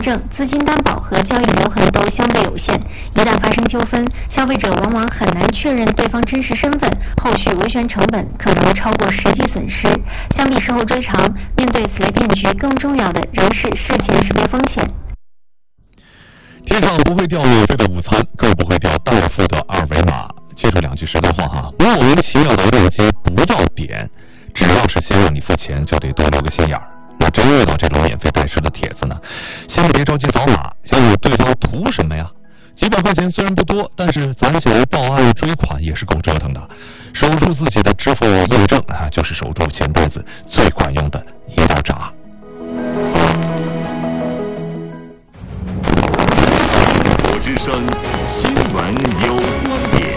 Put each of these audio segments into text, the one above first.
证、资金担保和交易留痕都相对有限，一旦发生纠纷，消费者往往很难确认对方真实身份，后续维权成本可能超过实际损失。相比事后追偿，面对此类骗局，更重要的仍是事前识别风险。 天上不会掉免费的午餐，更不会掉到付的二维码。记住两句实在话哈，莫名其妙的链接不要点，只要是先让你付钱，就得多留个心眼儿。那真遇到这种免费代售的帖子呢，先别着急扫码，想想对方图什么呀？几百块钱虽然不多，但是攒起来报案追款也是够折腾的。守住自己的支付验证啊，就是守住钱袋子最管用的一道闸。 我之声新闻有观点，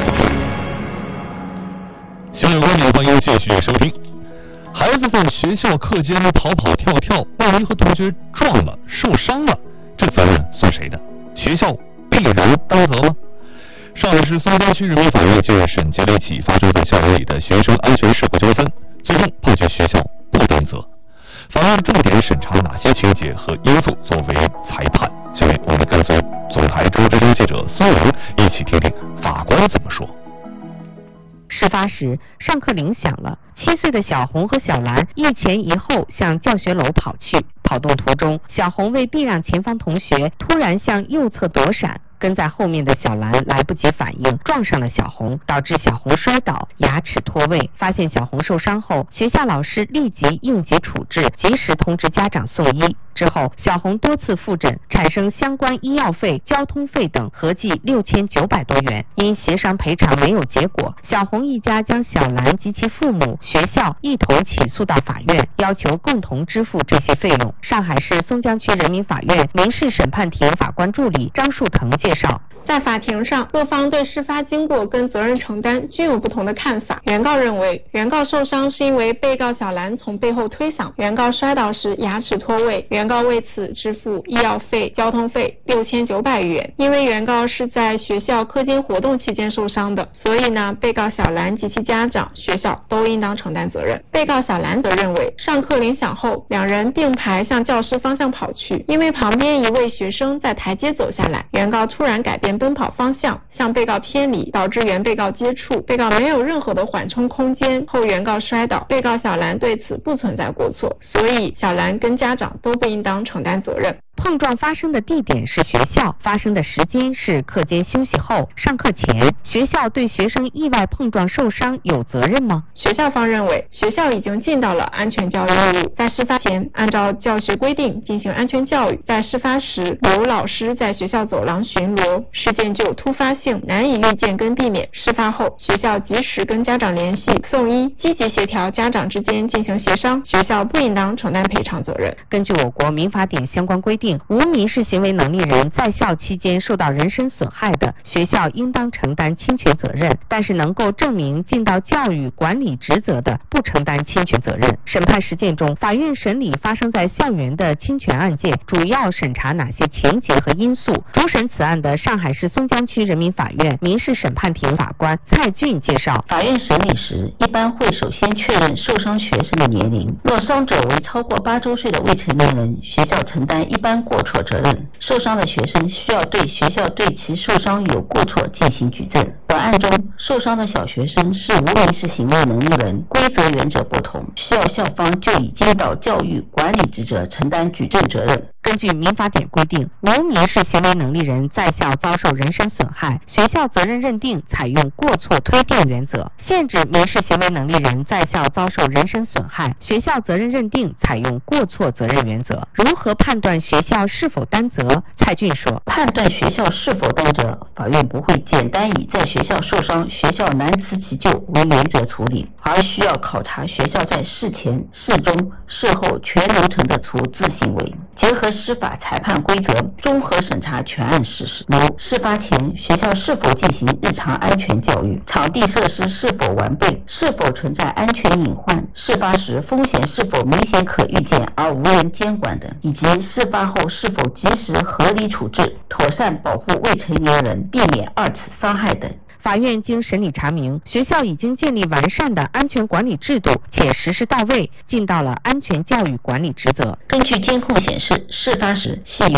新闻有观点，欢迎继续收听。孩子在学校课间跑跑跳跳，万一和同学撞了受伤了，这责任算谁的？学校必然担责吗？上海市松江区人民法院近日审结了一起发生在校园里的学生安全事故纠纷，最终判决学校不担责。法院重点审查哪些情节和因素作为裁判？下面我们跟随总台中之声记者孙阳一起听听法官怎么说。 事发时，上课铃响了，7岁的小红和小兰一前一后向教学楼跑去。跑动途中，小红为避让前方同学，突然向右侧躲闪，跟在后面的小兰来不及反应，撞上了小红，导致小红摔倒，牙齿脱位。发现小红受伤后，学校老师立即应急处置，及时通知家长送医。之后，小红多次复诊，产生相关医药费、交通费等合计6900多元。因协商赔偿没有结果，小红一家将小兰及其父母、学校一同起诉到法院，要求共同支付这些费用。上海市松江区人民法院民事审判庭法官助理张树腾介绍， 在法庭上，各方对事发经过跟责任承担均有不同的看法。原告认为，原告受伤是因为被告小兰从背后推搡，原告摔倒时牙齿脱位，原告为此支付医药费、交通费6900余元。因为原告是在学校课间活动期间受伤的，所以呢，被告小兰及其家长、学校都应当承担责任。被告小兰则认为，上课铃响后，两人并排向教室方向跑去，因为旁边一位学生在台阶走下来，原告突然改变奔跑方向，向被告偏离，导致原被告接触，被告没有任何的缓冲空间，后原告摔倒，被告小兰对此不存在过错，所以小兰跟家长都不应当承担责任。 碰撞发生的地点是学校，发生的时间是课间休息后、上课前。学校对学生意外碰撞受伤有责任吗？ 学校方认为，学校已经尽到了安全教育义务，在事发前按照教学规定进行安全教育，在事发时有老师在学校走廊巡逻，事件具有突发性，难以预见跟避免。事发后，学校及时跟家长联系送医，积极协调家长之间进行协商，学校不应当承担赔偿责任。 根据我国民法典相关规定，无民事行为能力人在校期间受到人身损害的，学校应当承担侵权责任，但是能够证明尽到教育管理职责的，不承担侵权责任。审判实践中，法院审理发生在校园的侵权案件，主要审查哪些情节和因素？主审此案的上海市松江区人民法院民事审判庭法官蔡俊介绍， 法院审理时，一般会首先确认受伤学生的年龄，若伤者为超过8周岁的未成年人，学校承担一般过错责任，受伤的学生需要对学校对其受伤有过错进行举证。本案中，受伤的小学生是无民事行为能力人，规则原则不同，校方就已尽到教育管理职责，承担举证责任。 根据民法典规定，无民事行为能力人在校遭受人身损害，学校责任认定采用过错推定原则；限制民事行为能力人在校遭受人身损害，学校责任认定采用过错责任原则。如何判断学校是否担责？蔡俊说， 判断学校是否担责，法院不会简单以在学校受伤，学校难辞其咎为原则处理，而需要考察学校在事前、事中、事后全流程的处置行为，结合司法裁判规则，综合审查全案事实，如事发前学校是否进行日常安全教育，场地设施是否完备，是否存在安全隐患，事发时风险是否明显可预见而无人监管等，以及事发后是否及时合理处置，妥善保护未成年人，避免2次伤害等。 法院经审理查明，学校已经建立完善的安全管理制度，且实施到位，尽到了安全教育管理职责。 根据监控显示，事发时系